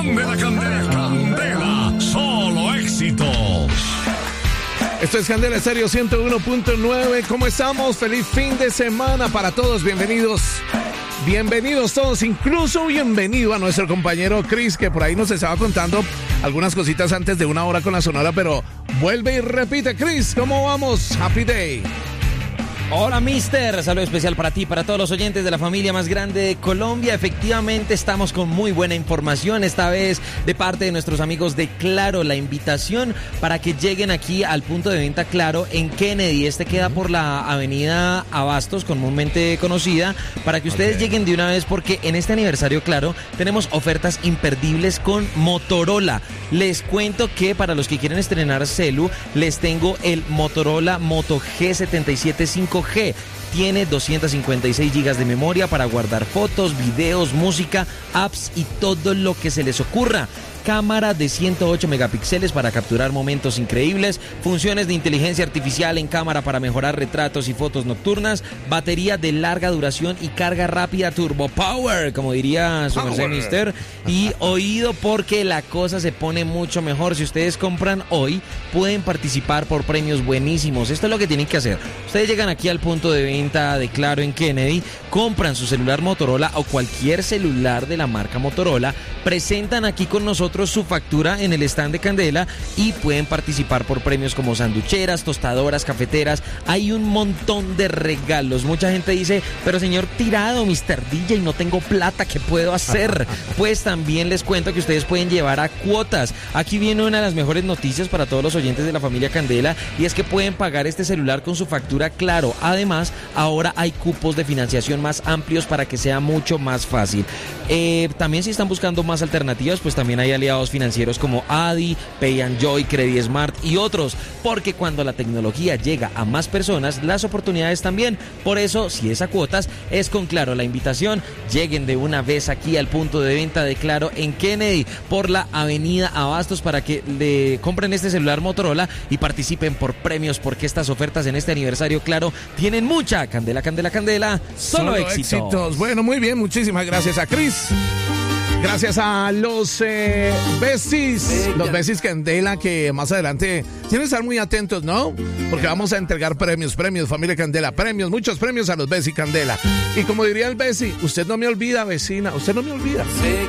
Candela, candela, candela. Solo éxitos. Esto es Candela Estéreo 101.9. ¿Cómo estamos? Feliz fin de semana para todos. Bienvenidos. Bienvenidos todos, incluso bienvenido a nuestro compañero Chris, que por ahí nos estaba contando algunas cositas antes de una hora con la Sonora, pero vuelve y repite. Chris, ¿cómo vamos? Happy Day. Hola, mister. Saludo especial para ti, para todos los oyentes de la familia más grande de Colombia. Efectivamente, estamos con muy buena información, esta vez de parte de nuestros amigos de Claro. La invitación para que lleguen aquí al punto de venta Claro en Kennedy. Este queda por la avenida Abastos, comúnmente conocida, para que ustedes lleguen de una vez, porque en este aniversario Claro tenemos ofertas imperdibles con Motorola. Les cuento que para los que quieren estrenar celu, les tengo el Motorola Moto G77 5G. Tiene 256 GB de memoria para guardar fotos, videos, música, apps y todo lo que se les ocurra. Cámara de 108 megapíxeles para capturar momentos increíbles, funciones de inteligencia artificial en cámara para mejorar retratos y fotos nocturnas, batería de larga duración y carga rápida Turbo Power, como diría su merced mister, y oído, porque la cosa se pone mucho mejor. Si ustedes compran hoy, pueden participar por premios buenísimos. Esto es lo que tienen que hacer. Ustedes llegan aquí al punto de venta de Claro en Kennedy, compran su celular Motorola o cualquier celular de la marca Motorola, presentan aquí con nosotros su factura en el stand de Candela y pueden participar por premios como sanducheras, tostadoras, cafeteras. Hay un montón de regalos. Mucha gente dice, pero señor Tirado, Mr. DJ, no tengo plata, ¿qué puedo hacer? Pues también les cuento que ustedes pueden llevar a cuotas. Aquí viene una de las mejores noticias para todos los oyentes de la familia Candela, y es que pueden pagar este celular con su factura Claro. Además, ahora hay cupos de financiación más amplios para que sea mucho más fácil. También, si están buscando más alternativas, pues también hay aliados financieros como Adi, Pay and Joy, Credit Smart y otros, porque cuando la tecnología llega a más personas, las oportunidades también. Por eso, si es a cuotas, es con Claro. La invitación: lleguen de una vez aquí al punto de venta de Claro en Kennedy, por la avenida Abastos, para que le compren este celular Motorola y participen por premios, porque estas ofertas en este aniversario Claro tienen mucha candela, candela, candela. Solo éxitos. Bueno, muy bien, muchísimas gracias a Chris. Gracias a los Besties, los Besties Candela, que más adelante tienen que estar muy atentos, ¿no? Porque vamos a entregar premios, familia Candela, premios, muchos premios a los Besties Candela. Y como diría el Bessie, usted no me olvida, vecina, usted no me olvida. Sé